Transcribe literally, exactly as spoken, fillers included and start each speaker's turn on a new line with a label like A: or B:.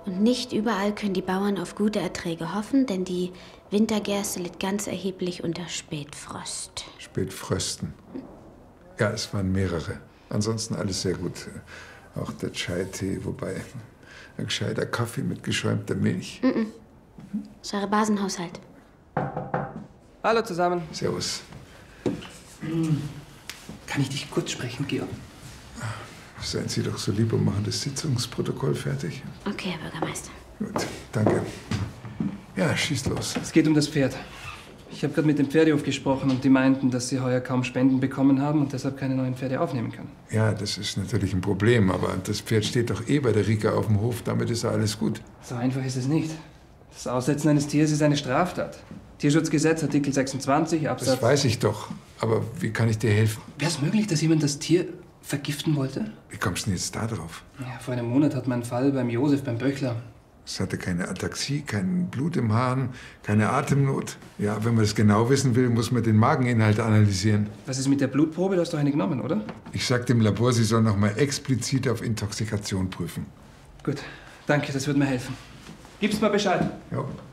A: Und nicht überall können die Bauern auf gute Erträge hoffen, denn die Wintergerste litt ganz erheblich unter Spätfrost.
B: Spätfrösten. Ja, es waren mehrere. Ansonsten alles sehr gut. Auch der Chai-Tee, wobei ein gescheiter Kaffee mit geschäumter Milch.
A: Mm -mm. Das ist euer Basenhaushalt.
C: Hallo zusammen.
B: Servus.
C: Kann ich dich kurz sprechen, Georg?
B: Seien Sie doch so lieb und machen das Sitzungsprotokoll fertig.
A: Okay, Herr Bürgermeister.
B: Gut, danke. Ja, schieß los.
C: Es geht um das Pferd. Ich habe gerade mit dem Pferdehof gesprochen und die meinten, dass sie heuer kaum Spenden bekommen haben und deshalb keine neuen Pferde aufnehmen können.
B: Ja, das ist natürlich ein Problem, aber das Pferd steht doch eh bei der Rika auf dem Hof, damit ist ja alles gut.
C: So einfach ist es nicht. Das Aussetzen eines Tiers ist eine Straftat. Tierschutzgesetz, Artikel sechsundzwanzig, Absatz...
B: Das weiß ich doch, aber wie kann ich dir helfen?
C: Wäre es möglich, dass jemand das Tier vergiften wollte?
B: Wie kommst du denn jetzt da drauf?
C: Ja, vor einem Monat hat man einen Fall beim Josef, beim Böchler.
B: Es hatte keine Ataxie, kein Blut im Hahn, keine Atemnot. Ja, wenn man das genau wissen will, muss man den Mageninhalt analysieren.
C: Was ist mit der Blutprobe? Du hast doch eine genommen, oder?
B: Ich sag dem Labor, sie sollen noch mal explizit auf Intoxikation prüfen.
C: Gut, danke, das wird mir helfen. Gib's mir Bescheid.
B: Ja.